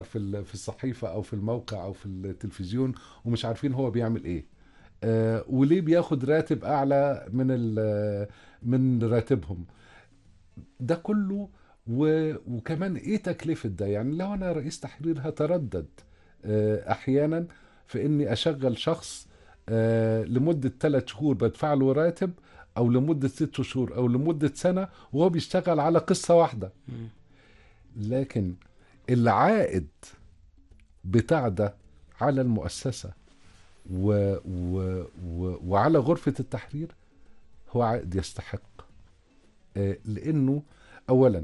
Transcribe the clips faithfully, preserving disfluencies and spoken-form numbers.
في في الصحيفة أو في الموقع أو في التلفزيون ومش عارفين هو بيعمل إيه. آه، وليه بياخد راتب أعلى من ال- من راتبهم ده كله. و... وكمان ايه تكلفة ده؟ يعني لو انا رئيس تحرير هتردد آه، احيانا في اني اشغل شخص آه، لمدة ثلاث شهور بدفع له راتب، او لمدة ست شهور او لمدة سنة وهو بيشتغل على قصة واحدة. مم. لكن العائد بتاع ده على المؤسسة و... و... و... وعلى غرفة التحرير هو عائد يستحق. آه، لانه اولا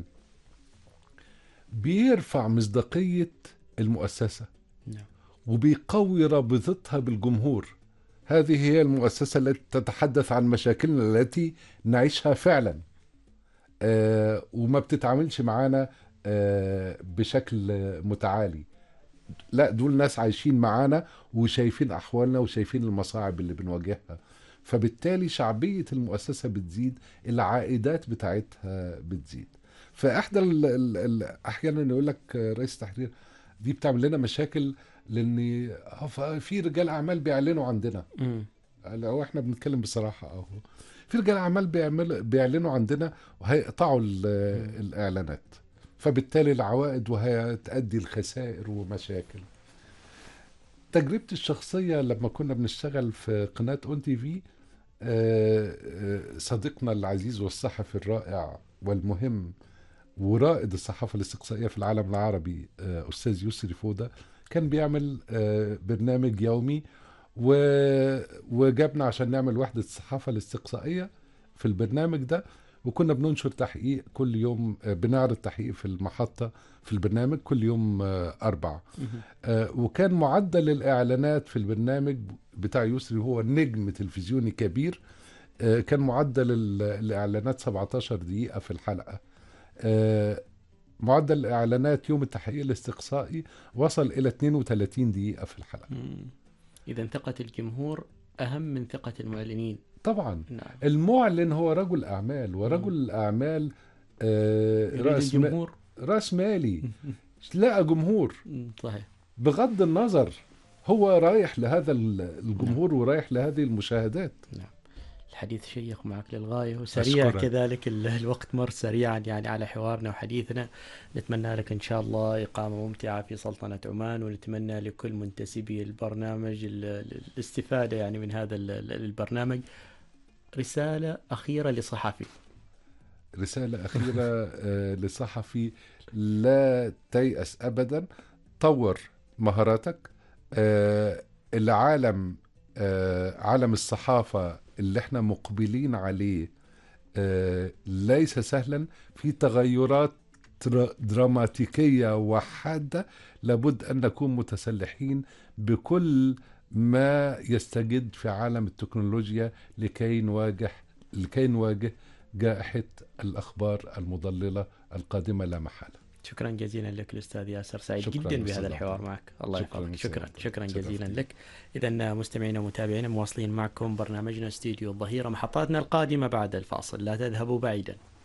بيرفع مصداقية المؤسسة نعم. وبيقوي رابطتها بالجمهور. هذه هي المؤسسة التي تتحدث عن مشاكلنا التي نعيشها فعلا، آه وما بتتعاملش معانا آه بشكل آه، متعالي. لا، دول ناس عايشين معانا وشايفين أحوالنا وشايفين المصاعب اللي بنواجهها. فبالتالي شعبية المؤسسة بتزيد، العائدات بتاعتها بتزيد. فإحدى ال- ال- ال- أحيانا يقول لك آه، رئيس تحرير دي بتعمل لنا مشاكل، لأن آه، في رجال أعمال بيعلنوا عندنا. مم. لو احنا بنتكلم بصراحة اهو، في رجال اعمال بيعمل بيعلنوا عندنا وهيقطعوا ال- مم. الاعلانات، فبالتالي العوائد وهتؤدي الخسائر ومشاكل. تجربتي الشخصية لما كنا بنشتغل في قناة اون تي في، آه، آه، صديقنا العزيز والصحفي الرائع والمهم ورائد الصحافة الاستقصائية في العالم العربي، آه، أستاذ يسري فودة، كان بيعمل آه، برنامج يومي و... وجابنا عشان نعمل وحدة الصحافة الاستقصائية في البرنامج ده. وكنا بننشر تحقيق كل يوم، آه، بنعرض تحقيق في المحطة في البرنامج كل يوم آه، أربعة. مم. آه، وكان معدل الإعلانات في البرنامج بتاع يسري، هو نجم تلفزيوني كبير، آه، كان معدل ال- الإعلانات سبعتاشر دقيقة في الحلقة. آه، معدل الإعلانات يوم التحقيق الاستقصائي وصل إلى اثنين وثلاثين دقيقة في الحلقة. مم. إذا ثقة الجمهور أهم من ثقة المعلنين. طبعا نعم. المعلن هو رجل أعمال، مم. ورجل الأعمال آه، يريد رأس ما- الجمهور. رأس مالي، لقى جمهور مم. صحيح. بغض النظر، هو رايح لهذا ال- نعم. الجمهور ورايح لهذه المشاهدات. نعم. الحديث شيق معك للغاية وسريع أشكرك. كذلك، ال- الوقت مر سريعا يعني على حوارنا وحديثنا. نتمنى لك إن شاء الله إقامة ممتعة في سلطنة عمان، ونتمنى لكل منتسبي البرنامج ال- ال- الاستفادة يعني من هذا ال- ال- البرنامج. رسالة أخيرة لصحفي. رسالة أخيرة آه، لصحفي: لا تيأس أبدا، طور مهاراتك. آه، العالم، آه، عالم الصحافة اللي احنا مقبلين عليه آه، ليس سهلا، في تغيرات در- دراماتيكية وحادة. لابد أن نكون متسلحين بكل ما يستجد في عالم التكنولوجيا لكي نواجه لكي نواجه جائحة الأخبار المضللة القادمة لا محالة. شكرا جزيلا لك الأستاذ ياسر، سعيد شكرا جدا أستاذ بهذا عبد الحوار الله. معك. الله شكرا يحفظك. أستاذ شكرا عبد الله. شكرا جزيلا شرفتني. لك. إذا مستمعينا ومتابعينا مواصلين معكم برنامجنا استديو الظهيرة، محطاتنا القادمة بعد الفاصل، لا تذهبوا بعيدا.